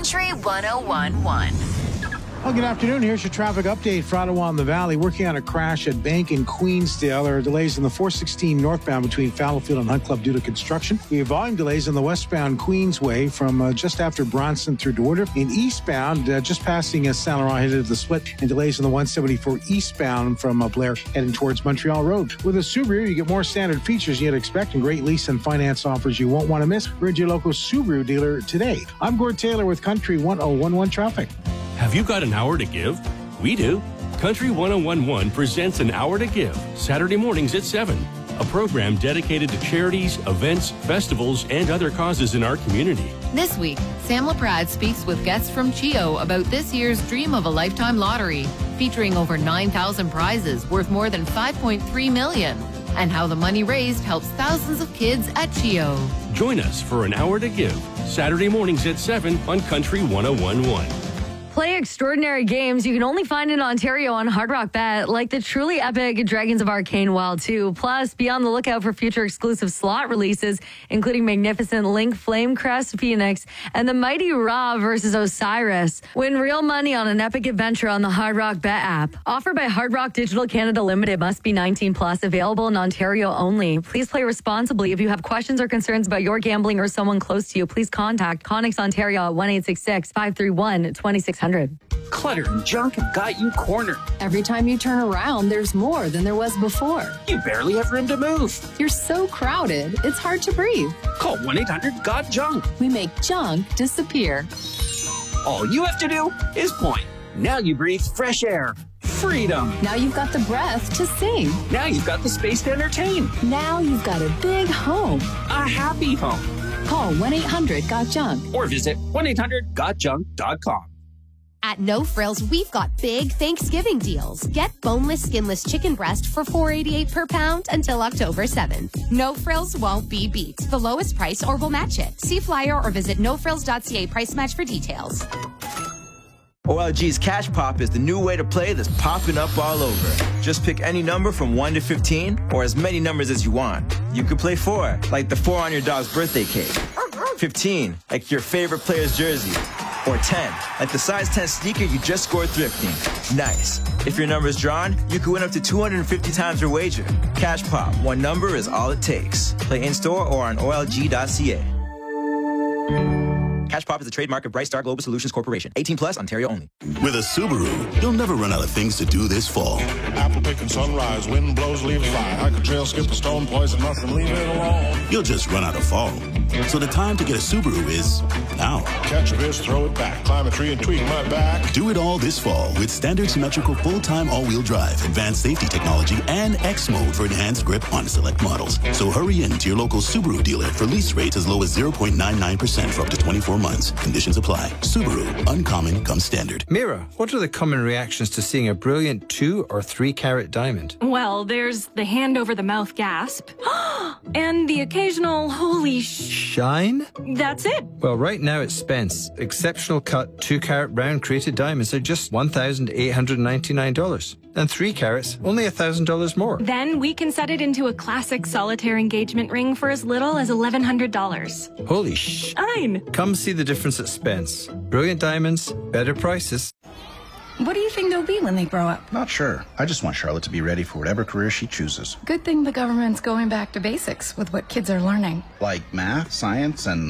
Country 101.1. Well, good afternoon. Here's your traffic update for Ottawa and the Valley. Working on a crash at Bank in Queensdale. There are delays in the 416 northbound between Fallowfield and Hunt Club due to construction. We have volume delays on the westbound Queensway from just after Bronson through Dordrecht. In eastbound, just passing Saint Laurent headed to the split, and delays on the 174 eastbound from Blair heading towards Montreal Road. With a Subaru, you get more standard features you'd expect and great lease and finance offers you won't want to miss. We're at your local Subaru dealer today. I'm Gord Taylor with Country 101.1 Traffic. Have you got an hour to give? We do. Country 101.1 presents An Hour to Give, Saturday mornings at 7. A program dedicated to charities, events, festivals, and other causes in our community. This week, Sam LaPrade speaks with guests from CHEO about this year's Dream of a Lifetime lottery, featuring over 9,000 prizes worth more than $5.3 million, and how the money raised helps thousands of kids at CHEO. Join us for An Hour to Give, Saturday mornings at 7 on Country 101.1. Play extraordinary games you can only find in Ontario on Hard Rock Bet, like the truly epic Dragons of Arcane Wild 2. Plus, be on the lookout for future exclusive slot releases, including Magnificent Link, Flamecrest, Phoenix, and the Mighty Ra versus Osiris. Win real money on an epic adventure on the Hard Rock Bet app. Offered by Hard Rock Digital Canada Limited. Must be 18 plus. Available in Ontario only. Please play responsibly. If you have questions or concerns about your gambling or someone close to you, please contact Connex Ontario at 1-866-531-2600. Clutter and junk have got you cornered. Every time you turn around, there's more than there was before. You barely have room to move. You're so crowded, it's hard to breathe. Call 1-800-GOT-JUNK. We make junk disappear. All you have to do is point. Now you breathe fresh air. Freedom. Now you've got the breath to sing. Now you've got the space to entertain. Now you've got a big home. A happy home. Call 1-800-GOT-JUNK. Or visit 1-800-GOTJUNK.com. At No Frills, we've got big Thanksgiving deals. Get boneless, skinless chicken breast for $4.88 per pound until October 7th. No Frills won't be beat. The lowest price or we'll match it. See flyer or visit nofrills.ca price match for details. OLG's Cash Pop is the new way to play that's popping up all over. Just pick any number from 1 to 15 or as many numbers as you want. You could play 4, like the 4 on your dog's birthday cake. 15, like your favorite player's jersey. Or 10, like the size 10 sneaker you just scored thrifting. Nice. If your number is drawn, you could win up to 250 times your wager. Cash Pop, one number is all it takes. Play in-store or on OLG.ca. Cash Pop is a trademark of Bright Star Global Solutions Corporation. 18 plus, Ontario only. With a Subaru, you'll never run out of things to do this fall. Apple picking sunrise, wind blows, leaves fly. Hike a trail, skip a stone, poison mushroom, leave it alone. You'll just run out of fall. So the time to get a Subaru is now. Catch a fish, throw it back, climb a tree and tweak my back. Do it all this fall with standard symmetrical full-time all-wheel drive, advanced safety technology, and X mode for enhanced grip on select models. So hurry in to your local Subaru dealer for lease rates as low as 0.99% for up to 24 months. Conditions apply. Subaru, uncommon comes standard. Mira, what are the common reactions to seeing a brilliant 2 or 3 carat diamond? Well, there's the hand over the mouth gasp and the occasional holy shine. That's it. Well, right now at Spence, exceptional cut 2 carat round crated diamonds are just $1,899. And 3 carats, only $1,000 more. Then we can set it into a classic solitaire engagement ring for as little as $1,100. Holy shine! Come see the difference at Spence. Brilliant diamonds, better prices. What do you think they'll be when they grow up? Not sure. I just want Charlotte to be ready for whatever career she chooses. Good thing the government's going back to basics with what kids are learning. Like math, science, and